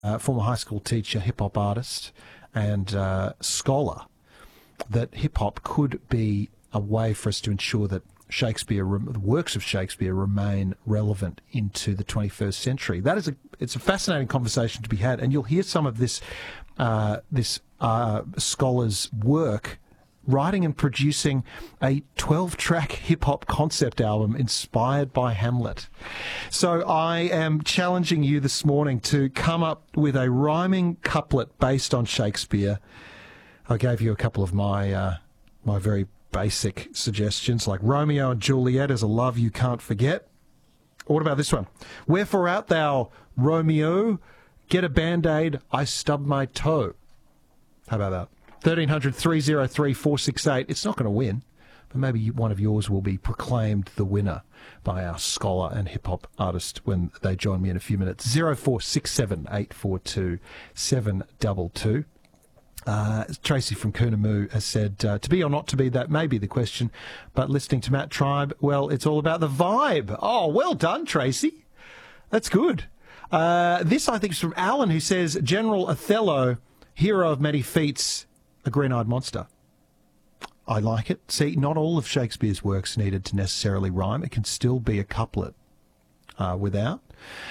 former high school teacher, hip-hop artist and scholar, that hip-hop could be a way for us to ensure that the works of Shakespeare remain relevant into the 21st century. It's a fascinating conversation to be had, and you'll hear some of this scholar's work writing and producing a 12-track hip-hop concept album inspired by Hamlet. So I am challenging you this morning to come up with a rhyming couplet based on Shakespeare. I gave you a couple of my very basic suggestions, like Romeo and Juliet is a love you can't forget. Or what about this one? Wherefore art thou, Romeo? Get a Band-Aid, I stub my toe. How about that? 1300 303 468. It's not going to win, but maybe one of yours will be proclaimed the winner by our scholar and hip-hop artist when they join me in a few minutes. 0467 842 722. Tracy from Coonamoo has said, to be or not to be, that may be the question, but listening to Matt Tribe, well, it's all about the vibe. Oh, well done, Tracy. That's good. This, I think, is from Alan, who says, General Othello, hero of many feats, a green-eyed monster. I like it. See, not all of Shakespeare's works needed to necessarily rhyme. It can still be a couplet without.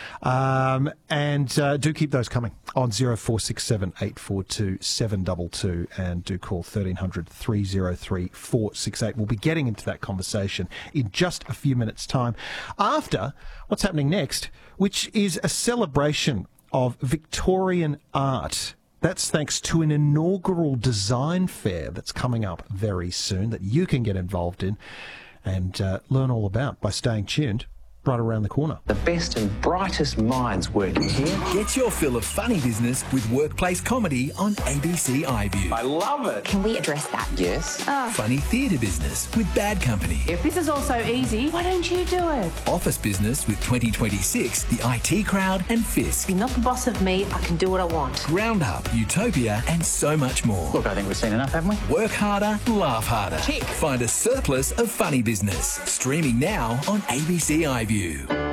And do keep those coming on 0467 842 722 and do call 1300 303 468. We'll be getting into that conversation in just a few minutes' time after what's happening next, which is a celebration of Victorian art. That's thanks to an inaugural design fair that's coming up very soon that you can get involved in and learn all about by staying tuned. Right around the corner. The best and brightest minds working here. Get your fill of funny business with workplace comedy on ABC iView. I love it. Can we address that? Yes. Funny theatre business with Bad Company. If this is all so easy, why don't you do it? Office business with 2026, the IT Crowd and Fisk. You're not the boss of me. I can do what I want. Ground Up, Utopia and so much more. Look, I think we've seen enough, haven't we? Work harder, laugh harder. Tick. Find a surplus of funny business. Streaming now on ABC iView.